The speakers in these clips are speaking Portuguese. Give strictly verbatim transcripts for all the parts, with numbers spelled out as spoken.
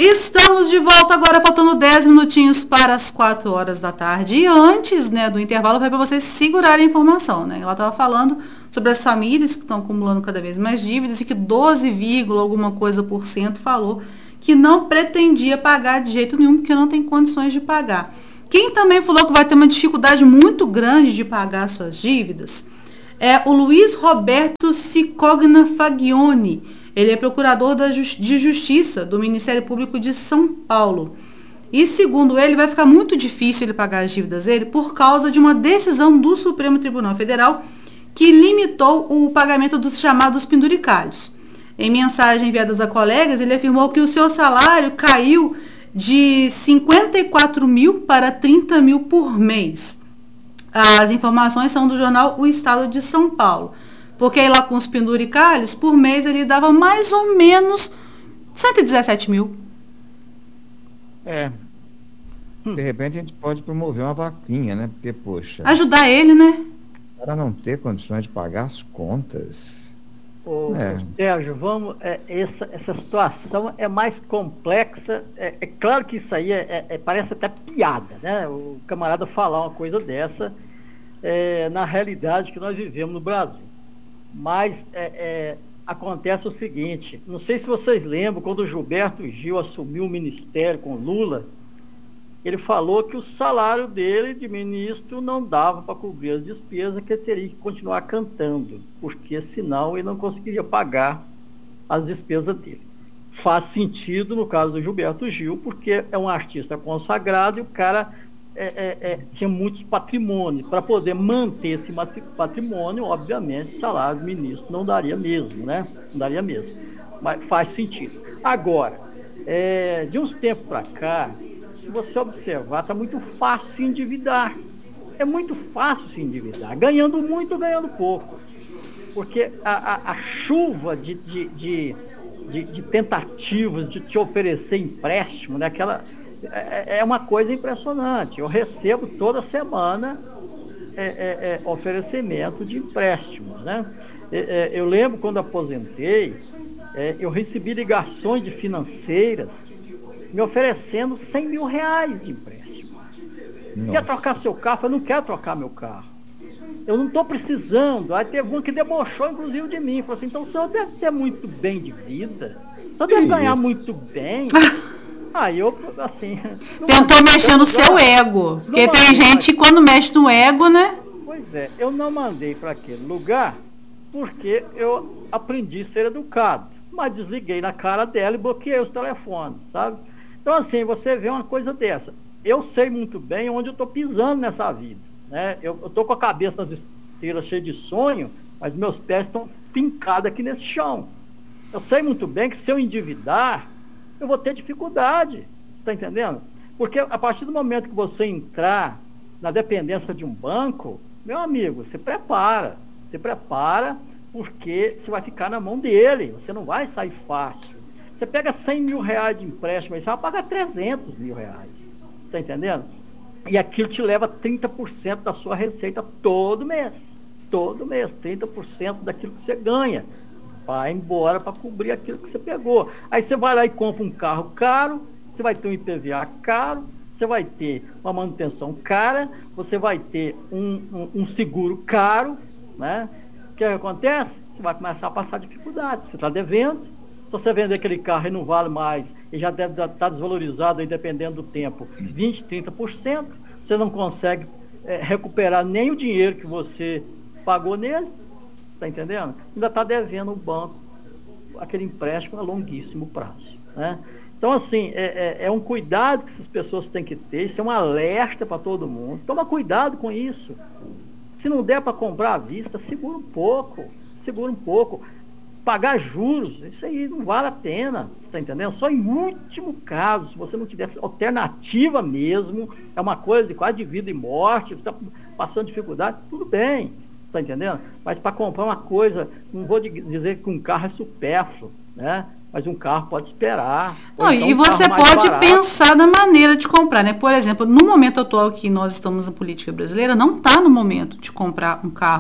Estamos de volta agora, faltando dez minutinhos para as quatro horas da tarde. E antes, né, do intervalo, foi para vocês segurarem a informação, né? Ela estava falando sobre as famílias que estão acumulando cada vez mais dívidas e que doze, alguma coisa por cento falou que não pretendia pagar de jeito nenhum, porque não tem condições de pagar. Quem também falou que vai ter uma dificuldade muito grande de pagar suas dívidas é o Luiz Roberto Cicogna Fagione. Ele é procurador da Justi- de Justiça do Ministério Público de São Paulo. E, segundo ele, vai ficar muito difícil ele pagar as dívidas dele por causa de uma decisão do Supremo Tribunal Federal que limitou o pagamento dos chamados penduricalhos. Em mensagem enviada a colegas, ele afirmou que o seu salário caiu de cinquenta e quatro mil para trinta mil por mês. As informações são do jornal O Estado de São Paulo. Porque aí lá com os penduricalhos, por mês ele dava mais ou menos cento e dezessete mil. É. Hum. De repente a gente pode promover uma vaquinha, né? Porque, poxa... Ajudar ele, né? Para não ter condições de pagar as contas. Ô, É. Sérgio, vamos, é, essa, essa situação é mais complexa. É, é claro que isso aí é, é- é- parece até piada, né? O camarada falar uma coisa dessa é, na realidade que nós vivemos no Brasil. Mas é, é, acontece o seguinte, não sei se vocês lembram, quando o Gilberto Gil assumiu o ministério com Lula, ele falou que o salário dele de ministro não dava para cobrir as despesas, que ele teria que continuar cantando, porque senão ele não conseguiria pagar as despesas dele. Faz sentido no caso do Gilberto Gil, porque é um artista consagrado e o cara é, é, é, tinha muitos patrimônios. Para poder manter esse mati- patrimônio, obviamente, o salário do ministro não daria mesmo, né? Não daria mesmo. Mas faz sentido. Agora, é, de uns tempos para cá, se você observar, está muito fácil se endividar. É muito fácil se endividar, ganhando muito, ganhando pouco. Porque a, a- a chuva de, de, de, de- de tentativas de te oferecer empréstimo, né? Aquela, é, é uma coisa impressionante. Eu recebo toda semana é, é, é, oferecimento de empréstimos, né? É, é, eu lembro quando aposentei, é, eu recebi ligações de financeiras me oferecendo cem mil reais de empréstimo. Nossa. Quer trocar seu carro? Eu falei, não quero trocar meu carro. Eu não estou precisando. Aí teve um que debochou, inclusive, de mim. Falou assim, então o senhor deve ter muito bem de vida. O senhor deve Que ganhar isso? muito bem. Aí eu, assim... não Tentou mandei mexer no pra seu lugar. ego. Não Porque tem mandei, gente, quando mexe no ego, né? Pois é, eu não mandei para aquele lugar porque eu aprendi a ser educado. Mas desliguei na cara dela e bloqueei os telefones, sabe? Então, assim, você vê uma coisa dessa. Eu sei muito bem onde eu estou pisando nessa vida, né? Eu estou com a cabeça nas esteiras cheia de sonho, mas meus pés estão fincados aqui nesse chão. Eu sei muito bem que se eu endividar, eu vou ter dificuldade, está entendendo? Porque a partir do momento que você entrar na dependência de um banco, meu amigo, se prepara, se prepara, porque você vai ficar na mão dele, você não vai sair fácil. Você pega cem mil reais de empréstimo, aí você vai pagar trezentos mil reais, está entendendo? E aquilo te leva trinta por cento da sua receita todo mês, todo mês, trinta por cento daquilo que você ganha, vai embora para cobrir aquilo que você pegou. Aí você vai lá e compra um carro caro, você vai ter um I P V A caro, você vai ter uma manutenção cara, você vai ter um, um, um seguro caro, né? O que acontece? Você vai começar a passar dificuldade, você está devendo, se você vender aquele carro e não vale mais, e já deve estar desvalorizado aí, dependendo do tempo, vinte, trinta por cento, você não consegue é, recuperar nem o dinheiro que você pagou nele, está entendendo? Ainda está devendo o banco aquele empréstimo a longuíssimo prazo, né? Então, assim, é, é, é um cuidado que essas pessoas têm que ter, isso é um alerta para todo mundo. Toma cuidado com isso. Se não der para comprar à vista, segura um pouco, segura um pouco. Pagar juros, isso aí não vale a pena, tá entendendo? Só em último caso, se você não tiver alternativa mesmo, é uma coisa de quase de vida e morte, você está passando dificuldade, tudo bem, tá entendendo? Mas para comprar uma coisa, não vou dizer que um carro é supérfluo, né? Mas um carro pode esperar. Não, então e um você carro mais pode barato. pensar na maneira de comprar, né? Por exemplo, no momento atual que nós estamos na política brasileira, não está no momento de comprar um carro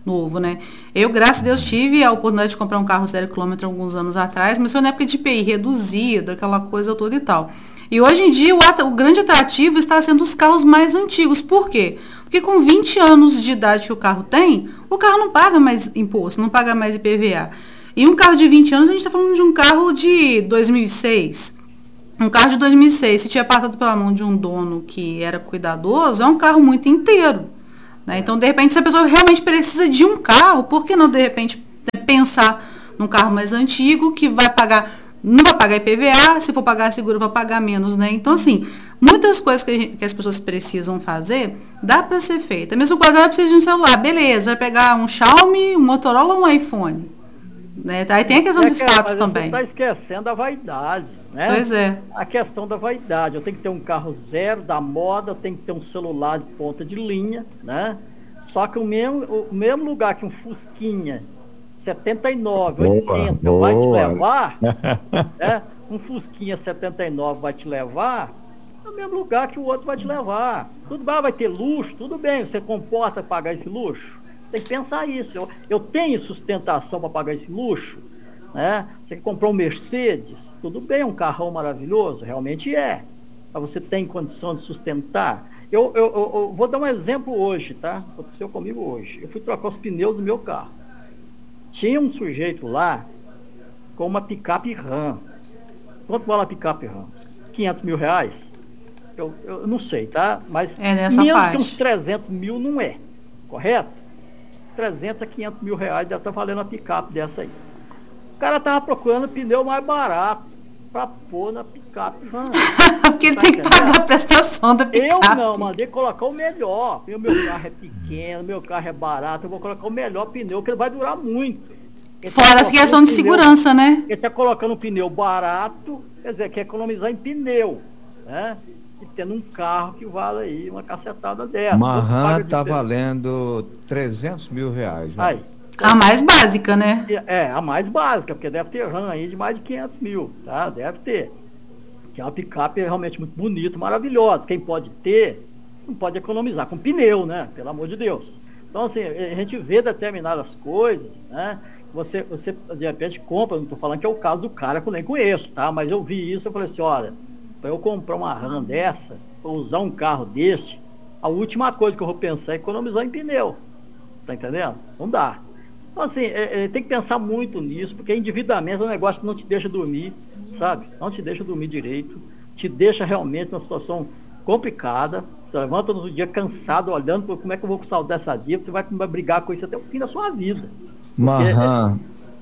novo, né? Eu, graças a Deus, tive a oportunidade de comprar um carro zero quilômetro alguns anos atrás, mas foi na época de I P I reduzido, aquela coisa toda e tal. E hoje em dia o, at- o grande atrativo está sendo os carros mais antigos. Por quê? Porque com vinte anos de idade que o carro tem, o carro não paga mais imposto, não paga mais I P V A. E um carro de vinte anos, a gente está falando de um carro de dois mil e seis. Um carro de dois mil e seis, se tiver passado pela mão de um dono que era cuidadoso, é um carro muito inteiro. Né? Então, de repente, se a pessoa realmente precisa de um carro, por que não, de repente, pensar num carro mais antigo que vai pagar, não vai pagar I P V A, se for pagar seguro, vai pagar menos, né? Então, assim, muitas coisas que, a gente, que as pessoas precisam fazer, dá para ser feita. A mesma coisa, ela precisa de um celular, beleza, vai pegar um Xiaomi, um Motorola ou um iPhone. Né? Aí tem a questão É de que, status mas também. Você está esquecendo a vaidade, né? Pois é. A questão da vaidade. Eu tenho que ter um carro zero da moda, eu tenho que ter um celular de ponta de linha, né? Só que o mesmo, o mesmo lugar que um Fusquinha setenta e nove, Boa, oitenta vai te boa. levar, né? Um Fusquinha setenta e nove vai te levar, é o mesmo lugar que o outro vai te levar. Tudo bem, vai ter luxo, tudo bem, você comporta pagar esse luxo? Tem que pensar isso. Eu, eu tenho sustentação para pagar esse luxo, né? Você comprou um Mercedes, tudo bem, um carrão maravilhoso, realmente é. Mas você tem condição de sustentar? Eu, eu, eu, eu vou dar um exemplo hoje, tá? Aconteceu comigo hoje. Eu fui trocar os pneus do meu carro. Tinha um sujeito lá com uma picape RAM. Quanto vale a picape RAM? quinhentos mil reais? Eu, eu não sei, tá? Mas É nessa menos faixa. que uns trezentos mil não é, correto? trezentos a quinhentos mil reais deve estar valendo a picape dessa aí. O cara tava procurando pneu mais barato para pôr na picape RAM. Porque ele Tá tem que entendendo? pagar a prestação da picape. Eu não, mandei colocar o melhor. O meu carro é pequeno, meu carro é barato, eu vou colocar o melhor pneu, que ele vai durar muito. Ele tá Fora as colocando questão um de pneu- segurança, né? Ele está colocando um pneu barato, quer dizer, quer economizar em pneu, né? E tendo um carro que vale aí uma cacetada dessa. Uma Quanto RAM paga de tá diferença? valendo trezentos mil reais. João. Aí. A mais básica, né? É, a mais básica, porque deve ter RAM aí de mais de quinhentos mil, tá? Deve ter. Que é uma picape realmente muito bonita, maravilhosa. Quem pode ter, não pode economizar com pneu, né? Pelo amor de Deus. Então, assim, a gente vê determinadas coisas, né? Você, você de repente compra, não estou falando que é o caso do cara que eu nem conheço, tá? Mas eu vi isso, eu falei assim, olha, para eu comprar uma RAM dessa, para usar um carro deste, a última coisa que eu vou pensar é economizar em pneu. Tá entendendo? Não dá. Então, assim, é, é, tem que pensar muito nisso, porque endividamento é um negócio que não te deixa dormir, sabe? Não te deixa dormir direito, te deixa realmente numa situação complicada. Você levanta no dia cansado, olhando para como é que eu vou saldar essa dívida, você vai, vai brigar com isso até o fim da sua vida. Uma Porque, RAM,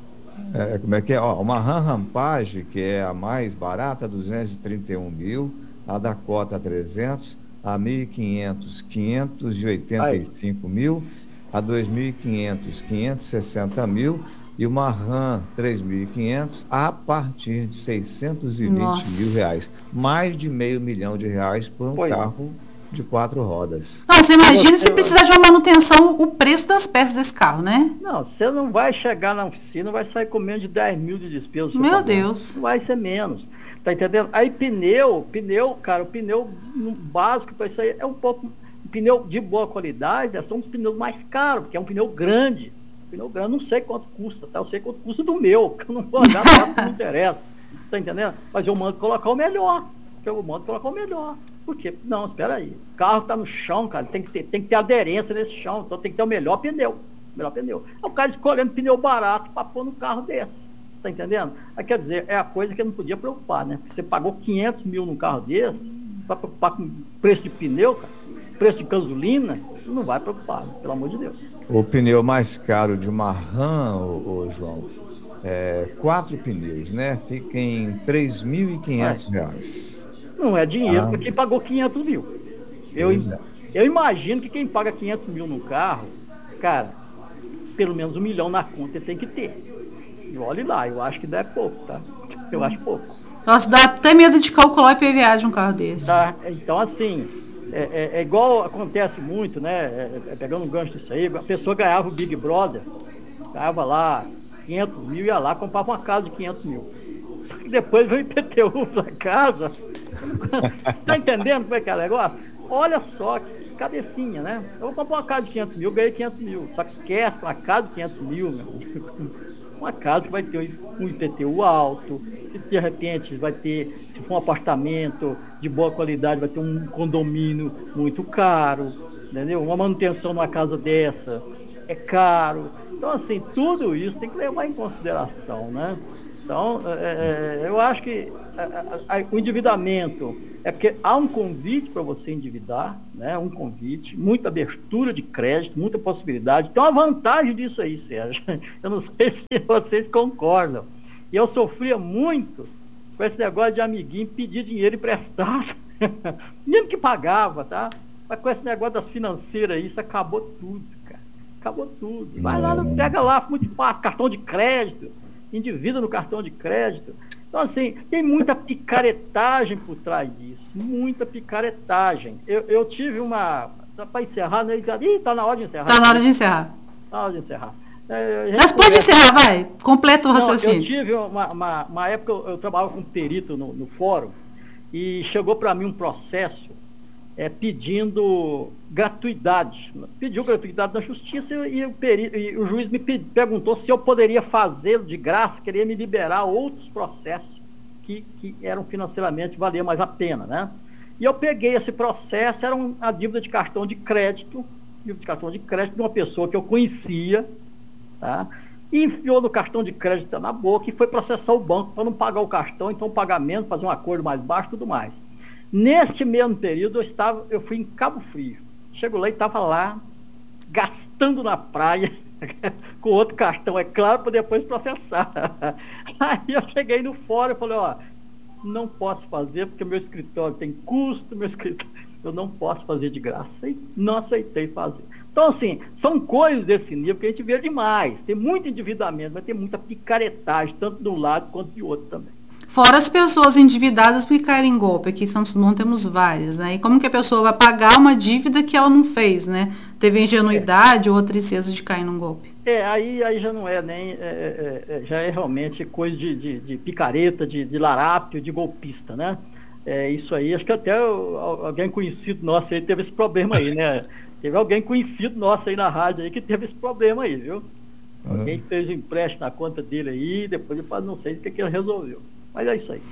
é, como é que é? Ó, uma RAM Rampage, que é a mais barata, duzentos e trinta e um mil, a Dakota trezentos, a mil e quinhentos, quinhentos e oitenta e cinco mil, a dois mil e quinhentos, quinhentos e sessenta mil, e uma RAM três mil e quinhentos a partir de seiscentos e vinte Nossa. mil reais. Mais de meio milhão de reais por um Pois é. carro de quatro rodas. Não, você imagina se Você- precisar de uma manutenção, o preço das peças desse carro, né? não, você não vai chegar na oficina, vai sair com menos de dez mil de despesa. você Meu pagando. Deus. Não vai ser menos. Tá entendendo? Aí pneu, pneu, cara, o pneu básico para isso aí é um pouco. Um pneu de boa qualidade, né, são os pneus mais caros, porque é um pneu grande. Pneu grande, não sei quanto custa, tá? Eu sei quanto custa do meu, que eu não vou olhar, porque não interessa. Tá entendendo? Mas eu mando colocar o melhor. Eu mando colocar o melhor. Por quê? Não, espera aí. O carro tá no chão, cara, tem que ter, tem que ter aderência nesse chão, então tem que ter o melhor pneu. Melhor pneu. É o cara escolhendo pneu barato para pôr no carro desse. Tá entendendo? Aí, quer dizer, é a coisa que eu não podia preocupar, né? Porque você pagou quinhentos mil num carro desse, para preocupar com preço de pneu, cara, preço de gasolina, não vai preocupar, né? Pelo amor de Deus. O pneu mais caro de uma RAM, ô, ô, João, é quatro pneus, né? Fica em três mil e quinhentos reais. Não é dinheiro Ah. para quem pagou quinhentos mil. Eu, Pois é. eu imagino que quem paga quinhentos mil num carro, cara, pelo menos um milhão na conta ele tem que ter. E olhe lá, eu acho que dá é pouco, tá? Eu acho pouco. Nossa, dá até medo de calcular o I P V A de um carro desse. Tá? Então, assim, é, é- é igual acontece muito, né? É- é pegando um gancho disso aí, a pessoa ganhava o Big Brother, ganhava lá quinhentos mil, ia lá, comprava uma casa de quinhentos mil. Depois veio o I P T U pra casa. Tá entendendo como é que é o negócio? Olha só que cabecinha, né? Eu vou comprar uma casa de quinhentos mil, ganhei quinhentos mil. Só que esquece, uma casa de quinhentos mil, meu amigo. Uma casa que vai ter um I P T U alto, que de repente vai ter, se for um apartamento de boa qualidade, vai ter um condomínio muito caro, entendeu? Uma manutenção numa casa dessa é caro. Então, assim, tudo isso tem que levar em consideração, né? Então, é, eu acho que a, a, a, o endividamento é porque há um convite para você endividar, né? Um convite, muita abertura de crédito, muita possibilidade. Tem uma vantagem disso aí, Sérgio. Eu não sei se vocês concordam. E eu sofria muito com esse negócio de amiguinho pedir dinheiro emprestado. Mesmo que pagava, tá? Mas com esse negócio das financeiras aí, isso acabou tudo, cara. Acabou tudo. Vai lá, pega lá, muito fácil, cartão de crédito. Endivida no cartão de crédito. Então, assim, tem muita picaretagem por trás disso. Muita picaretagem. Eu, eu tive uma... Para encerrar, né? Ih, tá na hora de encerrar. Tá na hora de encerrar. Tá na hora de encerrar. É, Mas pode conversa... encerrar, vai. Completa o raciocínio. Não, eu tive uma, uma, uma época, eu, eu trabalhava com um perito no, no fórum, e chegou para mim um processo é, pedindo gratuidade. Pediu gratuidade na justiça e o, perito, e o juiz me pedi, perguntou se eu poderia fazer de graça, queria me liberar outros processos que, que eram financeiramente, valia mais a pena, né? E eu peguei esse processo, era uma dívida de cartão de crédito, dívida de cartão de crédito de uma pessoa que eu conhecia, tá? E enfiou no cartão de crédito na boca e foi processar o banco para não pagar o cartão, então o pagamento, fazer um acordo mais baixo e tudo mais. Neste mesmo período, eu, estava, eu fui em Cabo Frio. Chego lá e estava lá, gastando na praia, com outro cartão, é claro, para depois processar. Aí eu cheguei no fórum e falei, ó, não posso fazer, porque meu escritório tem custo, meu escritório, eu não posso fazer de graça. E não aceitei fazer. Então, assim, são coisas desse nível que a gente vê demais. Tem muito endividamento, mas tem muita picaretagem, tanto de um lado quanto de outro também. Fora as pessoas endividadas que caem em golpe. Aqui em Santos Dumont temos várias, né? E como que a pessoa vai pagar uma dívida que ela não fez, né? Teve ingenuidade é. ou tristeza de cair num golpe. É, aí, aí já não é nem... É, é, é, já é realmente coisa de, de, de picareta, de, de larápio, de golpista, né? É, isso aí, acho que até alguém conhecido nosso aí teve esse problema aí, né? Teve alguém conhecido nosso aí na rádio aí que teve esse problema aí, viu? Uhum. Alguém fez um empréstimo na conta dele aí, depois ele fala, não sei o que, que ele resolveu. Mas é isso aí.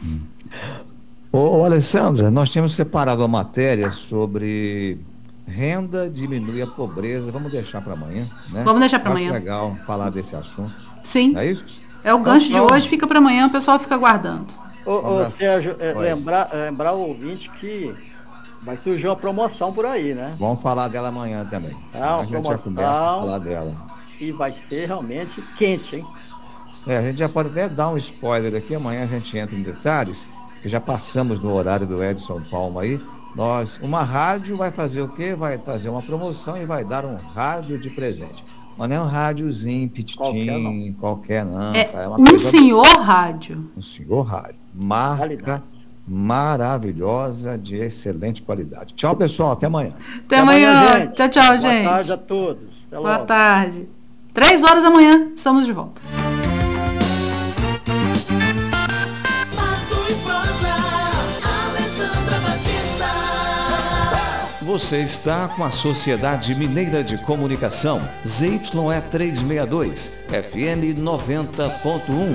Ô, ô Alessandra, nós tínhamos separado a matéria sobre renda diminui a pobreza. Vamos deixar para amanhã, né? Vamos deixar para amanhã. Legal falar desse assunto. Sim. É isso? É o gancho então, de hoje, fica para amanhã, o pessoal fica aguardando. Ô, ô Sérgio, é, lembrar, lembrar o ouvinte que vai surgir uma promoção por aí, né? Vamos falar dela amanhã também. Ah, a gente já começa a falar dela. E vai ser realmente quente, hein? É, a gente já pode até dar um spoiler aqui, amanhã a gente entra em detalhes, que já passamos no horário do Edson Palma aí. Nós, uma rádio vai fazer o quê? Vai fazer uma promoção e vai dar um rádio de presente. Mas não é um rádiozinho, pititim, qualquer não. É, tá? É uma um coisa... senhor rádio. Um senhor rádio. Marca Qualidade. Maravilhosa, de excelente qualidade. Tchau, pessoal. Até amanhã. Até, Até amanhã. amanhã tchau, tchau, Boa gente. Boa tarde a todos. Até Boa logo. tarde. Três horas da manhã, estamos de volta. Você está com a Sociedade Mineira de Comunicação, Z Y E trezentos e sessenta e dois, F M noventa ponto um.